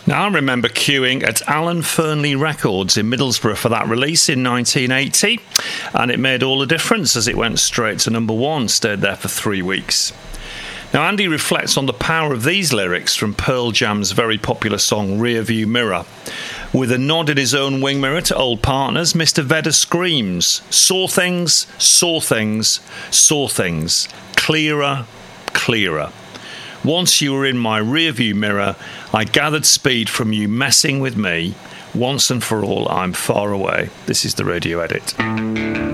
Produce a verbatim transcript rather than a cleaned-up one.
Now, I remember queuing at Alan Fernley Records in Middlesbrough for that release in nineteen eighty, and it made all the difference as it went straight to number one, stayed there for three weeks. Now, Andy reflects on the power of these lyrics from Pearl Jam's very popular song Rearview Mirror. With a nod in his own wing mirror to old partners, Mister Vedder screams, "Saw things, saw things, saw things, clearer, clearer. Once you were in my rearview mirror, I gathered speed from you messing with me. Once and for all, I'm far away." This is the radio edit.